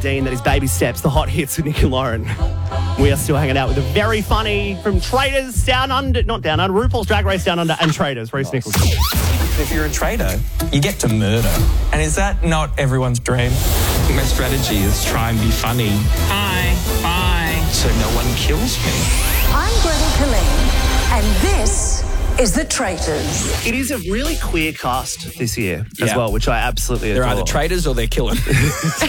Dean. That is Baby Steps, the hot hits with Nick and Lauren. We are still hanging out with the very funny from Traders Down Under, not Down Under, RuPaul's Drag Race Down Under and Traders, Reece Nichols. If you're a trader, you get to murder. And is that not everyone's dream? I think my strategy is try and be funny. Hi. Bye. So no one kills me. I'm Gretel Killeen, and this is The Traitors. It is a really queer cast this year as Yeah. well, which I absolutely adore. They're either traitors or they're killing.